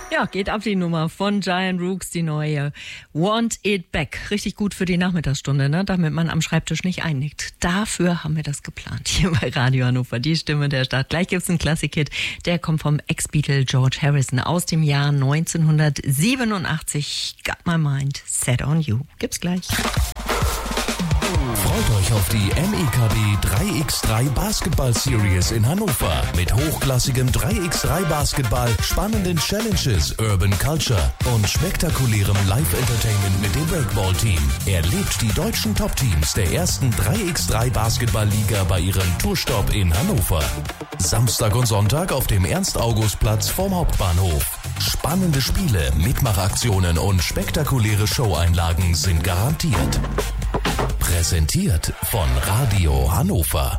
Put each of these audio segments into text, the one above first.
Ja, geht ab die Nummer von Giant Rooks, die neue Want It Back. Richtig gut für die Nachmittagsstunde, ne? Damit man am Schreibtisch nicht einnickt. Dafür haben wir das geplant hier bei Radio Hannover, die Stimme der Stadt. Gleich gibt's einen Klassik-Hit, der kommt vom Ex-Beatle George Harrison aus dem Jahr 1987. Got My Mind Set on You. Gibt's gleich. Freut euch auf die MEKB 3x3 Basketball Series in Hannover mit hochklassigem 3x3 Basketball, spannenden Challenges, Urban Culture und spektakulärem Live-Entertainment mit dem Breakball-Team. Erlebt die deutschen Top-Teams der ersten 3x3 Basketball-Liga bei ihrem Tourstopp in Hannover. Samstag und Sonntag auf dem Ernst-August-Platz vorm Hauptbahnhof. Spannende Spiele, Mitmachaktionen und spektakuläre Showeinlagen sind garantiert. Präsentiert von Radio Hannover.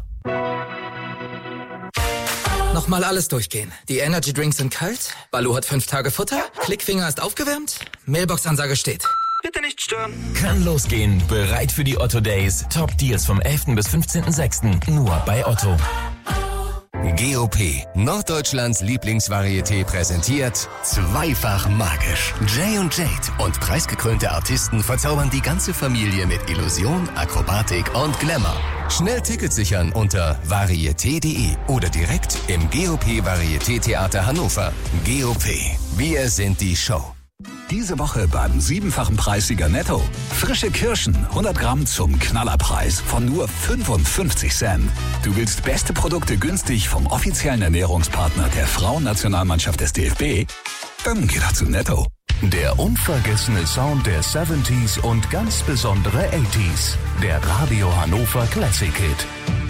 Nochmal alles durchgehen. Die Energy Drinks sind kalt, Baloo hat 5 Tage Futter, Klickfinger ist aufgewärmt, Mailbox-Ansage steht. Bitte nicht stören. Kann losgehen. Bereit für die Otto Days. Top Deals vom 11. bis 15.06. Nur bei Otto. GOP, Norddeutschlands Lieblingsvarieté, präsentiert Zweifach magisch. Jay und Jade und preisgekrönte Artisten verzaubern die ganze Familie mit Illusion, Akrobatik und Glamour. Schnell Tickets sichern unter varieté.de oder direkt im GOP Varieté Theater Hannover. GOP, wir sind die Show. Diese Woche beim 7-fachen Preissieger Netto. Frische Kirschen, 100 Gramm zum Knallerpreis von nur 55 Cent. Du willst beste Produkte günstig vom offiziellen Ernährungspartner der Frauennationalmannschaft des DFB? Dann geh doch zu Netto. Der unvergessene Sound der 70s und ganz besondere 80s. Der Radio Hannover Classic Hit.